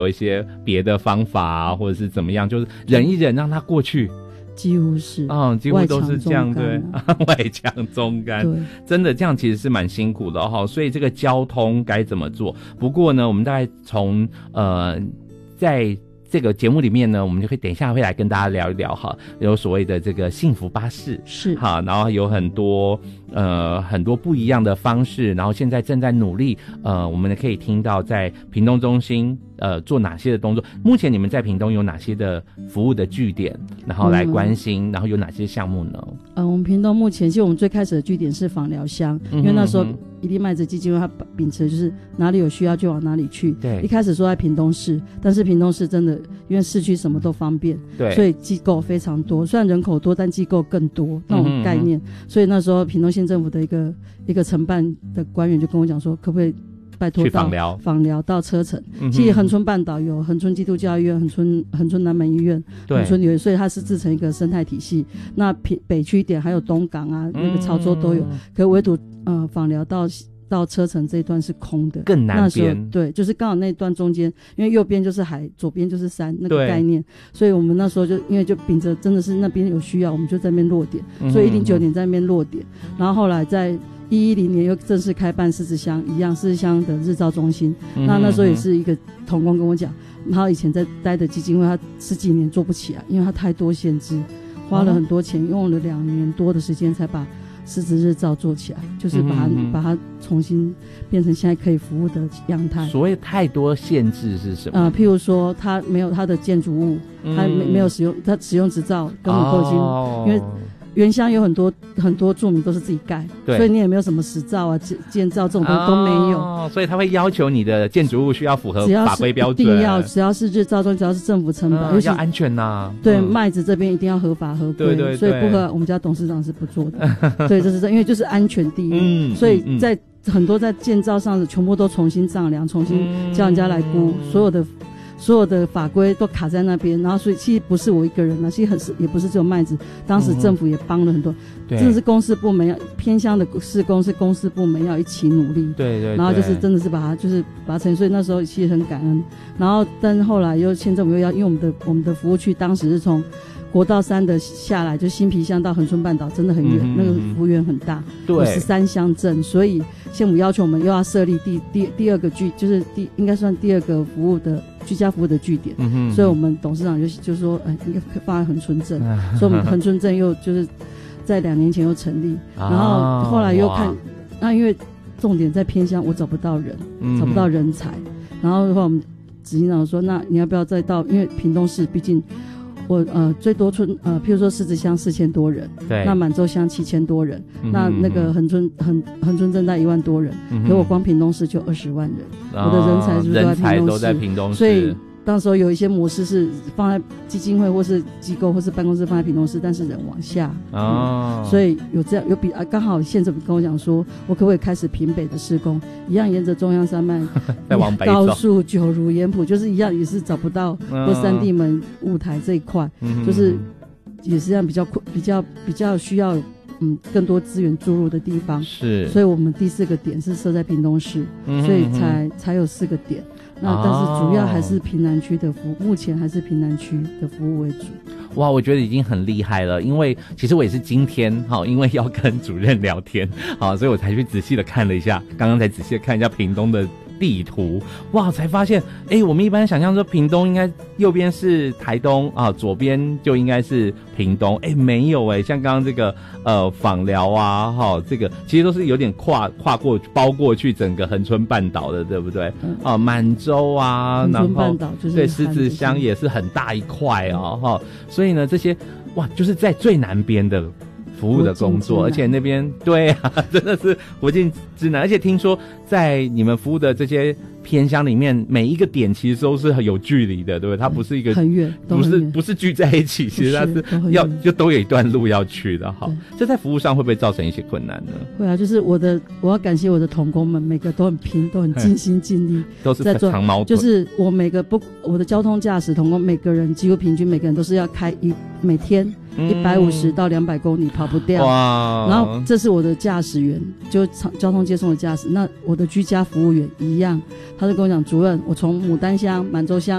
有一些别的方法啊，或者是怎么样，就是忍一忍让它过去。 几乎是， 几乎都是这样，对，外强中干， 对， 真的这样其实是蛮辛苦的哈。所以这个交通该怎么做？不过呢，我们大概从在这个节目里面呢，我们就可以等一下会来跟大家聊一聊哈，有所谓的这个幸福巴士是好，然后有很多不一样的方式，然后现在正在努力我们可以听到在屏东中心做哪些的动作。目前你们在屏东有哪些的服务的据点，然后来关心，然后有哪些项目呢？ 我们屏东目前其实我们最开始的据点是访疗乡，因为那时候一粒麦子基金会它秉持就是哪里有需要就往哪里去。 对， 一开始说在屏东市，但是屏东市真的因为市区什么都方便， 对， 所以机构非常多，虽然人口多，但机构更多那种概念。所以那时候屏东县政府的一个承办的官员就跟我讲说，可不可以拜托到访疗到车城。其实恒春半岛有恒春基督教医院、恒春南门医院、恒春有，所以它是制成一个生态体系。那北区一点还有东港啊，那个潮州都有，可唯独访疗到车城这一段是空的， 更南边。 对，就是刚好那一段中间，因为右边就是海，左边就是山那个概念，所以我们那时候就因为就秉着真的是那边有需要，我们就在那边落点，所以109年在那边落点，然后后来在110年又正式开办狮子乡，一样狮子乡的日照中心。那时候也是一个同工跟我讲，他以前在待的基金会，他10几年做不起来，因为他太多限制，花了很多钱，用了2年多的时间才把狮子日照做起来，就是把它重新变成现在可以服务的样态。 所谓太多限制是什么？ 譬如说它没有它的建筑物，它没有使用，它使用执照根本都已经，因为原乡有很多住民都是自己盖，所以你也没有什么实照啊、建造这种东西都没有， 所以他会要求你的建筑物需要符合法规标准， 只要是日照中，只要是政府承保， 要安全呐。 对，麦子这边一定要合法合规，对，所以不合，我们家董事长是不做的。对，这是因为就是安全第一，所以在很多在建造上的全部都重新丈量，重新叫人家来估，所有的法规都卡在那边，然后所以其实不是我一个人，其实也不是只有麦子，当时政府也帮了很多，真的是公司部门要偏乡的施工是公司部门要一起努力，对，然后就是真的是把它成，所以那时候其实很感恩。然后但是后来县政府又要，因为我们的服务区当时是从国道3的下来，就新皮乡到恒春半岛真的很远，那个服务员很大，有13乡镇，所以县府要求我们又要设立第二个就是应该算第2个服务的居家服务的据点，所以我们董事长就说，应该放在恒春镇，所以我们恒春镇又就是在2年前又成立，然后后来又看，那因为重点在偏乡，我找不到人，找不到人才，然后的话我们执行长说，那你要不要再到，因为屏东市毕竟。我最多譬如说狮子乡4000多人，对，那满洲乡7000多人，那个恒春镇带1万多人，可我光屏东市就20万人，我的人才是都在屏东市，所以当时候有一些模式是放在基金会或是机构或是办公室放在屏东市，但是人往下，所以有这样有比刚好县政府跟我讲说，我可不可以开始平北的施工，一样沿着中央山脉再往北走， 高速九如盐埔，就是一样也是找不到或三地门雾台这一块，就是也是这样比较需要更多资源注入的地方，是，所以我们第4个点是设在屏东市，所以才有4个点。那但是主要还是屏南区的服务，目前还是屏南区的服务为主。 哇，我觉得已经很厉害了，因为其实我也是今天因为要跟主任聊天所以我才去仔细的看了一下，刚刚才仔细的看一下屏东的地图，哇，才发现我们一般想象说屏东应该右边是台东左边就应该是屏东，没有像刚刚这个访寮这个其实都是有点跨过包过去整个恒春半岛的，对不对？满洲然后半岛就是对狮子乡也是很大一块所以呢这些哇就是在最南边的服务的工作，而且那边对真的是国境之南，而且听说在你们服务的这些偏乡里面，每一个点其实都是有距离的，对不对？它不是一个很远， 不是聚在一起，其实它是就都有一段路要去的。好，这在服务上会不会造成一些困难呢？ 会啊，就是我要感谢我的同工们，每个都很拼，都很尽心尽力， 都是在做长矛盾。 就是我的交通驾驶同工，每个人几乎平均每个人都是要开每天 150到200公里跑不掉。哇！然后这是我的驾驶员，就交通接送的驾驶。那我的居家服务员一样，他就跟我讲，主任，我从牡丹乡、满洲乡